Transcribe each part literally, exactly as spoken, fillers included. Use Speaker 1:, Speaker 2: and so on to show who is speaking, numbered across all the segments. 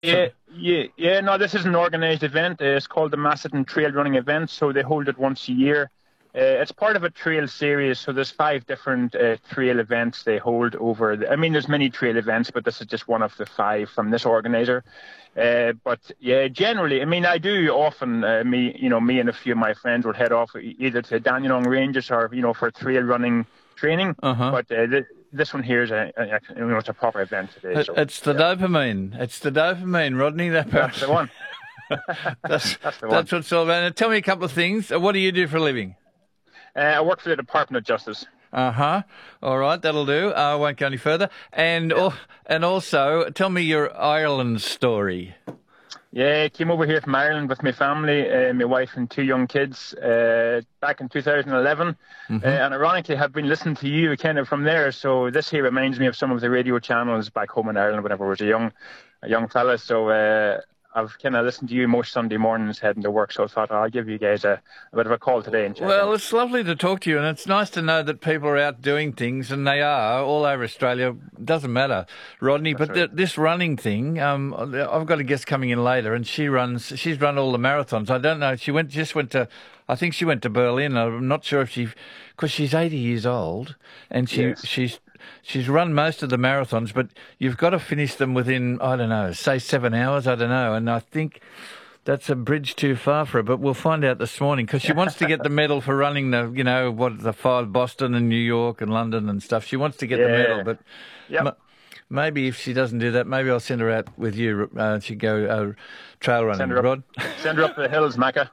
Speaker 1: Yeah, yeah, yeah. No, this is an organised event. Uh, it's called the Macedon Trail Running Event. So they hold it once a year. Uh, it's part of a trail series. So there's five different uh, trail events they hold over. The, I mean, there's many trail events, but this is just one of the five from this organizer. Uh, but yeah, generally, I mean, I do often. Uh, me, you know, me and a few of my friends will head off either to Dandenong Ranges or you know for trail running training.
Speaker 2: Uh-huh.
Speaker 1: But uh, th- this one here is a, a, you know, it's a proper event today.
Speaker 2: It,
Speaker 1: so,
Speaker 2: it's the
Speaker 1: yeah.
Speaker 2: dopamine. It's the dopamine, Rodney. That
Speaker 1: That's the one.
Speaker 2: that's,
Speaker 1: that's the one.
Speaker 2: That's what it's all about. Now, tell me a couple of things. What do you do for a living?
Speaker 1: Uh, I work for the Department of Justice.
Speaker 2: Uh-huh. All right, that'll do. Uh, I won't go any further. And,
Speaker 1: Yeah.
Speaker 2: al- and also, tell me your Ireland story.
Speaker 1: Yeah, I came over here from Ireland with my family, uh, my wife and two young kids, uh, back in two thousand eleven.
Speaker 2: Mm-hmm.
Speaker 1: Uh, and ironically, have been listening to you kind of from there. So this here reminds me of some of the radio channels back home in Ireland whenever I was a young, a young fella. So uh, I've kind of listened to you most Sunday mornings heading to work. So I thought, oh, I'll give you guys a, a bit of a call today and check
Speaker 2: Well,
Speaker 1: in.
Speaker 2: it's lovely to talk to you, and it's nice to know that people are out doing things, and they are all over Australia. Doesn't matter, Rodney.
Speaker 1: That's
Speaker 2: but
Speaker 1: right.
Speaker 2: th- this running thing, um, I've got a guest coming in later, and she runs. She's run all the marathons. I don't know. She went just went to. I think she went to Berlin. I'm not sure if she, because she's eighty years old, and she
Speaker 1: Yes.
Speaker 2: she's. She's run most of the marathons, but you've got to finish them within, I don't know, say seven hours, I don't know. And I think that's a bridge too far for her, but we'll find out this morning because she wants to get the medal for running the, you know, what, the five, Boston and New York and London and stuff. She wants to get
Speaker 1: Yeah.
Speaker 2: the medal, but
Speaker 1: Yep.
Speaker 2: m- maybe if she doesn't do that, maybe I'll send her out with you. Uh, she'd go uh, trail running,
Speaker 1: Send her up,
Speaker 2: Rod.
Speaker 1: send her up the hills, Macca.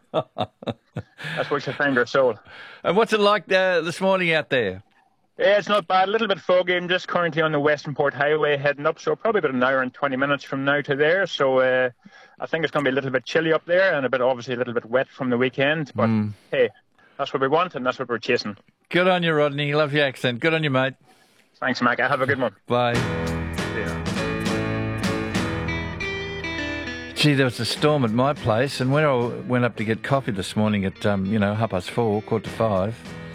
Speaker 1: That's where she'll find her soul.
Speaker 2: And what's it like uh, this morning out there?
Speaker 1: Yeah, it's not bad. A little bit foggy. I'm just currently on the Western Port Highway heading up, so probably about an hour and twenty minutes from now to there. So uh, I think it's going to be a little bit chilly up there and a bit, obviously, a little bit wet from the weekend. But
Speaker 2: Mm.
Speaker 1: hey, that's what we want and that's what we're chasing.
Speaker 2: Good on you, Rodney. Love your accent. Good on you, mate.
Speaker 1: Thanks, Mac. Have a good one.
Speaker 2: Bye.
Speaker 1: See ya.
Speaker 2: Gee, there was a storm at my place, and when I went up to get coffee this morning at, um, you know, half past four, quarter to five,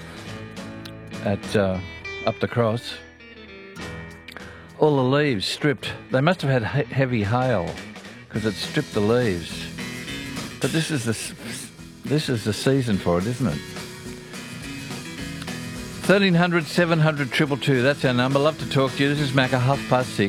Speaker 2: at uh, up the cross, all the leaves stripped. They must have had he- heavy hail because it stripped the leaves. But this is the s- this is the season for it, isn't it? thirteen hundred, seven hundred, two two two. That's our number. Love to talk to you. This is Macca, half past six.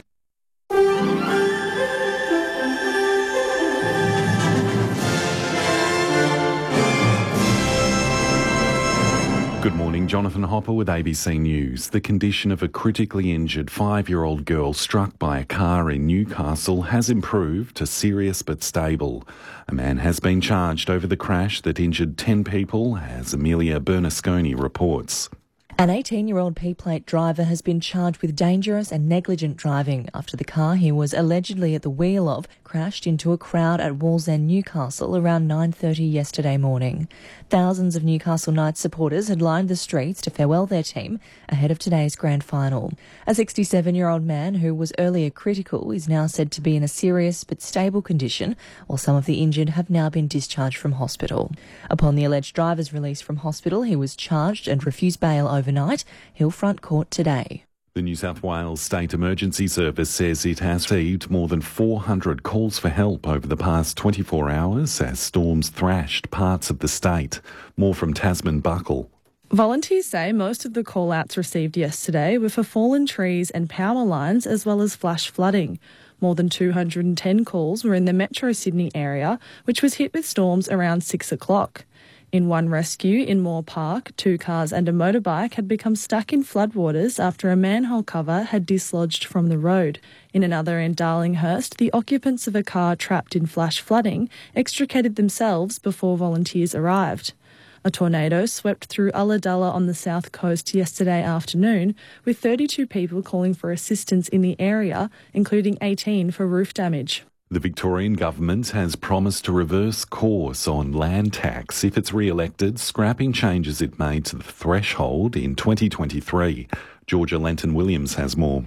Speaker 3: Good morning, Jonathan Hopper with A B C News. The condition of a critically injured five-year-old girl struck by a car in Newcastle has improved to serious but stable. A man has been charged over the crash that injured ten people, as Amelia Bernasconi reports.
Speaker 4: An eighteen-year-old P-plate driver has been charged with dangerous and negligent driving after the car he was allegedly at the wheel of crashed into a crowd at Wallsend, Newcastle around nine thirty yesterday morning. Thousands of Newcastle Knights supporters had lined the streets to farewell their team ahead of today's grand final. A sixty-seven-year-old man who was earlier critical is now said to be in a serious but stable condition, while some of the injured have now been discharged from hospital. Upon the alleged driver's release from hospital, he was charged and refused bail overnight. He'll front court today.
Speaker 3: The New South Wales State Emergency Service says it has received more than four hundred calls for help over the past twenty-four hours as storms thrashed parts of the state. More from Tasman Buckle.
Speaker 5: Volunteers say most of the call-outs received yesterday were for fallen trees and power lines as well as flash flooding. More than two hundred ten calls were in the Metro Sydney area, which was hit with storms around six o'clock. In one rescue in Moore Park, two cars and a motorbike had become stuck in floodwaters after a manhole cover had dislodged from the road. In another in Darlinghurst, the occupants of a car trapped in flash flooding extricated themselves before volunteers arrived. A tornado swept through Ulladulla on the south coast yesterday afternoon, with thirty-two people calling for assistance in the area, including eighteen for roof damage.
Speaker 3: The Victorian government has promised to reverse course on land tax if it's re-elected, scrapping changes it made to the threshold in twenty twenty-three. Georgia Lenton-Williams has more.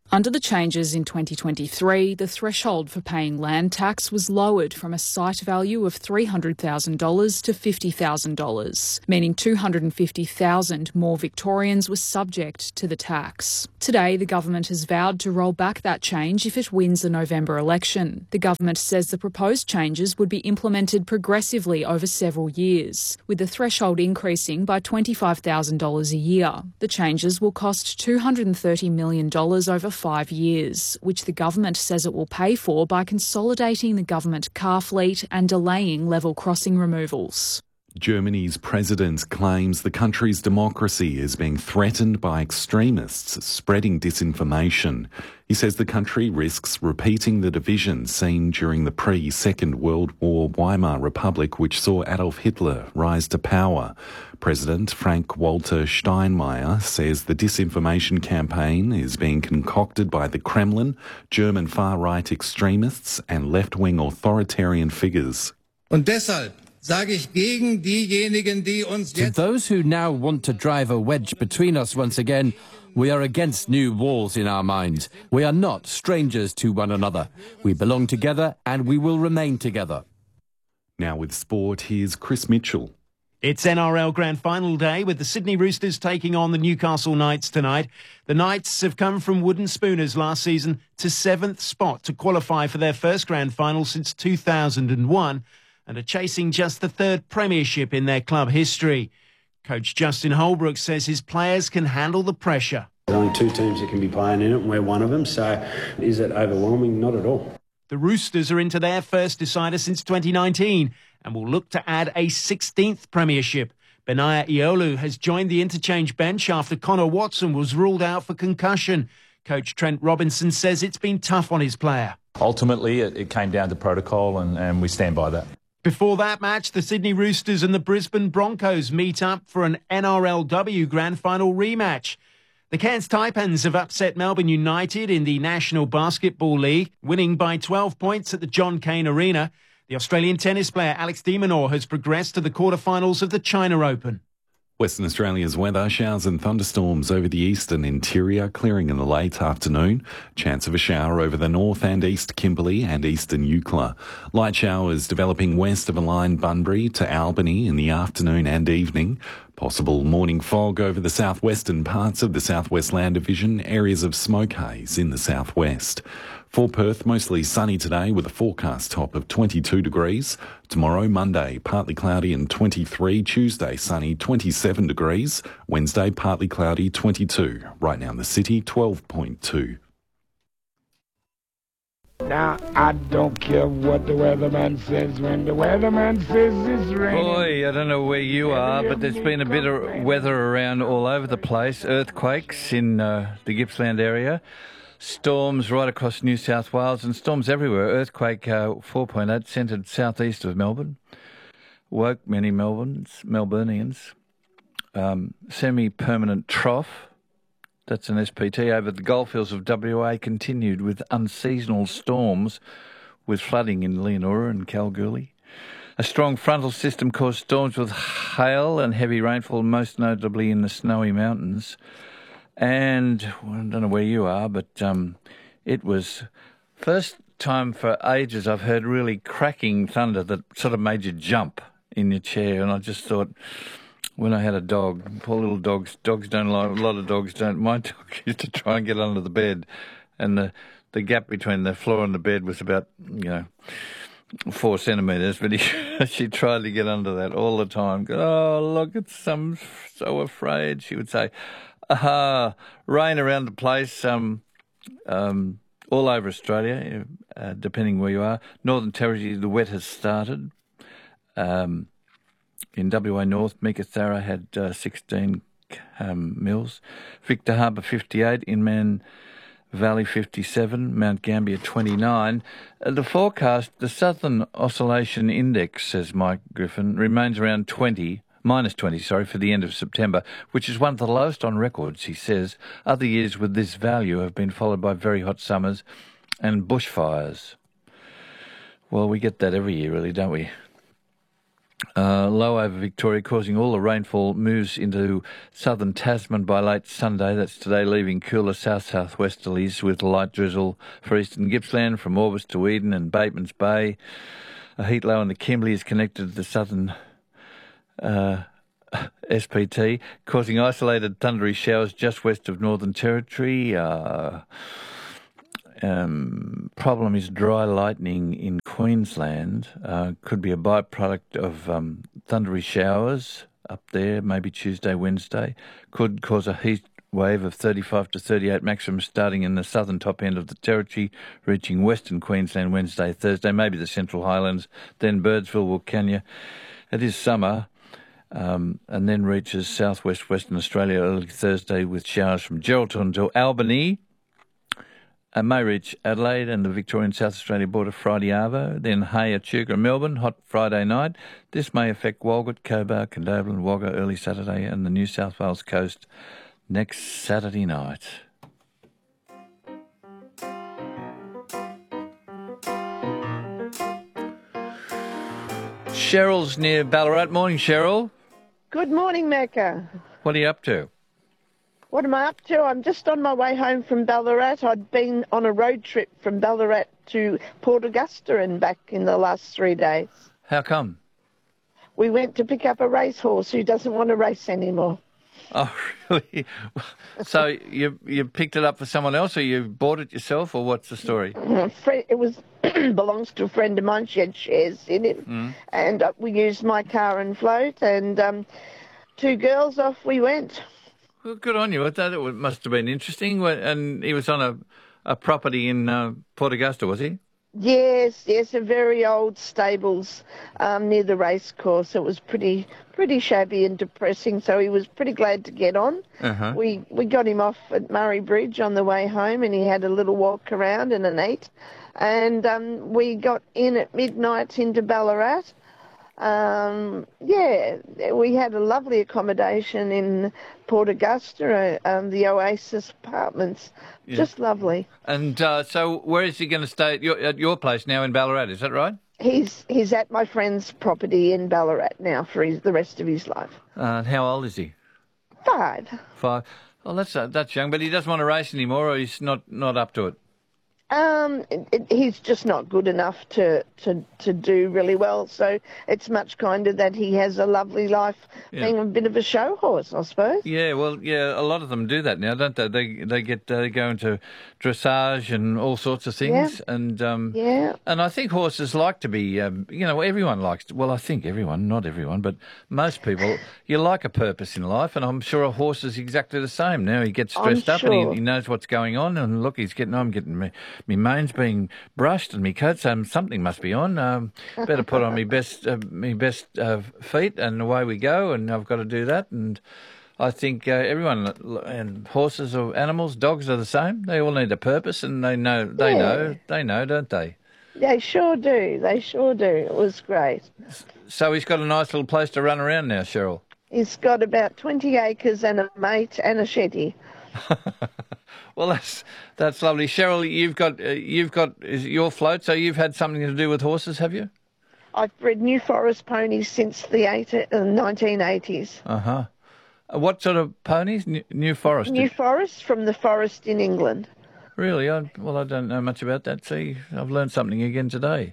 Speaker 6: Under the changes in twenty twenty-three, the threshold for paying land tax was lowered from a site value of three hundred thousand dollars to fifty thousand dollars, meaning two hundred fifty thousand more Victorians were subject to the tax. Today, the government has vowed to roll back that change if it wins the November election. The government says the proposed changes would be implemented progressively over several years, with the threshold increasing by twenty-five thousand dollars a year. The changes will cost two hundred thirty million dollars over five years, which the government says it will pay for by consolidating the government car fleet and delaying level crossing removals.
Speaker 3: Germany's president claims the country's democracy is being threatened by extremists spreading disinformation. He says the country risks repeating the division seen during the pre-Second World War Weimar Republic, which saw Adolf Hitler rise to power. President Frank-Walter Steinmeier says the disinformation campaign is being concocted by the Kremlin, German far-right extremists and left-wing authoritarian figures.
Speaker 7: Und deshalb sage ich gegen diejenigen, die uns
Speaker 8: jetzt... To those who now want to drive a wedge between us once again, we are against new walls in our minds. We are not strangers to one another. We belong together and we will remain together.
Speaker 3: Now with sport, here's Chris Mitchell.
Speaker 9: It's N R L Grand Final day with the Sydney Roosters taking on the Newcastle Knights tonight. The Knights have come from wooden spooners last season to seventh spot to qualify for their first Grand Final since two thousand one and are chasing just the third premiership in their club history. Coach Justin Holbrook says his players can handle the pressure.
Speaker 10: There's only two teams that can be playing in it and we're one of them, so is it overwhelming? Not at all.
Speaker 9: The Roosters are into their first decider since twenty nineteen and will look to add a sixteenth premiership. Benaya Iolu has joined the interchange bench after Connor Watson was ruled out for concussion. Coach Trent Robinson says it's been tough on his player.
Speaker 11: Ultimately, it, it came down to protocol and, and we stand by that.
Speaker 9: Before that match, the Sydney Roosters and the Brisbane Broncos meet up for an N R L W Grand Final rematch. The Cairns Taipans have upset Melbourne United in the National Basketball League, winning by twelve points at the John Cain Arena. The Australian tennis player Alex de Minaur has progressed to the quarterfinals of the China Open.
Speaker 3: Western Australia's weather, showers and thunderstorms over the eastern interior, clearing in the late afternoon. Chance of a shower over the north and east Kimberley and eastern Eucla. Light showers developing west of a line Bunbury to Albany in the afternoon and evening. Possible morning fog over the southwestern parts of the Southwest Land Division, areas of smoke haze in the southwest. For Perth, mostly sunny today with a forecast top of twenty-two degrees. Tomorrow, Monday, partly cloudy and twenty-three. Tuesday, sunny, twenty-seven degrees. Wednesday, partly cloudy, twenty-two. Right now in the city, twelve point two.
Speaker 12: Now, I don't care what the weatherman says when the weatherman says it's raining.
Speaker 2: Boy, I don't know where you are, but there's been a bit of weather around all over the place. Earthquakes in uh, the Gippsland area. Storms right across New South Wales and storms everywhere. Earthquake uh, four point eight centred southeast of Melbourne. Woke many Melbournes, Melburnians. Um, semi-permanent trough. That's an S P T over the goldfields of W A continued with unseasonal storms with flooding in Leonora and Kalgoorlie. A strong frontal system caused storms with hail and heavy rainfall, most notably in the Snowy Mountains. And well, I don't know where you are, but um, it was first time for ages I've heard really cracking thunder that sort of made you jump in your chair. And I just thought, when I had a dog, poor little dogs, dogs don't like, a lot of dogs don't. My dog used to try and get under the bed, and the, the gap between the floor and the bed was about, you know, four centimetres, but he, she tried to get under that all the time. Oh, look, it's, I'm so afraid, she would say. Uh, rain around the place, um, um, all over Australia, uh, depending where you are. Northern Territory, the wet has started. Um, in W A North, Meekatharra had uh, sixteen um, mils. Victor Harbour, fifty-eight. Inman Valley, fifty-seven. Mount Gambier, twenty-nine. Uh, the forecast, the Southern Oscillation Index, says Mike Griffin, remains around twenty. Minus twenty, sorry, for the end of September, which is one of the lowest on records, he says. Other years with this value have been followed by very hot summers and bushfires. Well, we get that every year, really, don't we? Uh, low over Victoria, causing all the rainfall moves into southern Tasman by late Sunday. That's today, leaving cooler south-southwesterlies with light drizzle for eastern Gippsland from Orbis to Eden and Bateman's Bay. A heat low in the Kimberley is connected to the southern uh, S P T, causing isolated thundery showers just west of Northern Territory. Uh, Um, problem is dry lightning in Queensland. Uh, could be a byproduct of um, thundery showers up there, maybe Tuesday, Wednesday. Could cause a heat wave of thirty-five to thirty-eight maximum starting in the southern top end of the territory, reaching western Queensland Wednesday, Thursday, maybe the Central Highlands, then Birdsville, Wilcannia. It is summer. Um, and then reaches southwest Western Australia early Thursday with showers from Geraldton to Albany. Uh, may reach Adelaide and the Victorian South Australia border Friday arvo, then Hay, Echuca and Melbourne, hot Friday night. This may affect Walgett, Cobar, Condobolin, Wagga early Saturday and the New South Wales coast next Saturday night. Cheryl's near Ballarat. Morning, Cheryl.
Speaker 13: Good morning, Mecca.
Speaker 2: What are you up to?
Speaker 13: What am I up to? I'm just on my way home from Ballarat. I'd been on a road trip from Ballarat to Port Augusta and back in the last three days.
Speaker 2: How come?
Speaker 13: We went to pick up a racehorse who doesn't want to race anymore.
Speaker 2: Oh, really? So you you picked it up for someone else, or you bought it yourself, or what's the story?
Speaker 13: It was belongs to a friend of mine. She had shares in it,
Speaker 2: Mm.
Speaker 13: and uh, we used my car and float, and um, two girls, off we went.
Speaker 2: Well, good on you. I thought it must have been interesting. And he was on a, a property in uh, Port Augusta, was he?
Speaker 13: Yes, yes, a very old stables um, near the race course. It was pretty pretty shabby and depressing, so he was pretty glad to get on.
Speaker 2: Uh-huh.
Speaker 13: We we got him off at Murray Bridge on the way home, and he had a little walk around and an eat. And um, we got in at midnight into Ballarat. Um, yeah, we had a lovely accommodation in Port Augusta, uh, um, the Oasis Apartments.
Speaker 2: Yeah.
Speaker 13: Just lovely.
Speaker 2: And uh, so where is he going to stay at your, at your place now in Ballarat, is that right?
Speaker 13: He's he's at my friend's property in Ballarat now for his, the rest of his life.
Speaker 2: Uh, how old is he?
Speaker 13: Five.
Speaker 2: Five. Oh, that's uh, that's young, but he doesn't want to race anymore, or he's not, not up to it?
Speaker 13: Um, it, it, he's just not good enough to, to, to do really well, so it's much kinder that he has a lovely life
Speaker 2: Yeah.
Speaker 13: being a bit of a show horse, I suppose.
Speaker 2: Yeah, well, yeah, a lot of them do that now, don't they? They they get uh, they go into dressage and all sorts of things,
Speaker 13: Yeah.
Speaker 2: and um,
Speaker 13: Yeah.
Speaker 2: and I think horses like to be, um, you know, everyone likes. To, well, I think everyone, not everyone, but most people, you like a purpose in life, and I'm sure a horse is exactly the same. Now he gets
Speaker 13: I'm
Speaker 2: stressed up
Speaker 13: sure.
Speaker 2: and he, he knows what's going on, and look, he's getting, I'm getting me, me mane's being brushed and me coat, so something must be on. Um, better put on me best uh, me best uh, feet, and away we go. And I've got to do that, and I think uh, everyone, and horses or animals, dogs are the same. They all need a purpose, and they know, they
Speaker 13: Yeah.
Speaker 2: know, they know, don't they?
Speaker 13: They sure do. They sure do. It was great.
Speaker 2: So he's got a nice little place to run around now, Cheryl.
Speaker 13: He's got about twenty acres and a mate and a shetty.
Speaker 2: Well, that's that's lovely, Cheryl. You've got uh, you've got is it your float, so you've had something to do with horses, have you?
Speaker 13: I've bred New Forest ponies since the eight, uh, nineteen eighties.
Speaker 2: Uh huh. What sort of ponies? New, New Forest.
Speaker 13: New Forest from the forest in England.
Speaker 2: Really? I, well, I don't know much about that. See, I've learned something again today.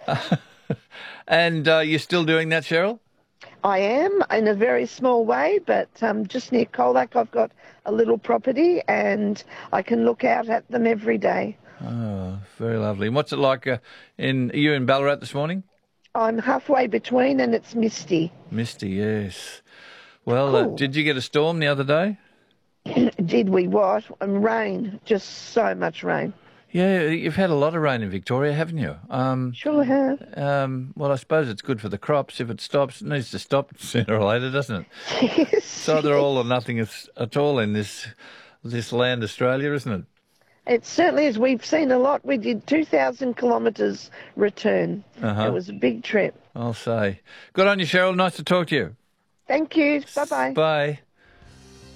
Speaker 2: And uh, you're still doing that, Cheryl?
Speaker 13: I am, in a very small way, but um, just near Colac I've got a little property and I can look out at them every day.
Speaker 2: Oh, very lovely. And what's it like uh, in, are you in Ballarat this morning?
Speaker 13: I'm halfway between and it's misty.
Speaker 2: Misty, yes. Well, uh,
Speaker 13: Cool.
Speaker 2: did you get a storm the other day?
Speaker 13: Did we what? And rain, just so much rain.
Speaker 2: Yeah, you've had a lot of rain in Victoria, haven't you? Um,
Speaker 13: Sure have.
Speaker 2: um, well, I suppose it's good for the crops. If it stops, it needs to stop sooner or later, doesn't it?
Speaker 13: Yes.
Speaker 2: So they're all or nothing at at all in this this land, Australia, isn't it?
Speaker 13: It certainly is. We've seen a lot. We did two thousand kilometres return.
Speaker 2: Uh-huh.
Speaker 13: It was a big trip.
Speaker 2: I'll say. Good on you, Cheryl. Nice to talk to you.
Speaker 13: Thank you. Bye-bye.
Speaker 2: Bye.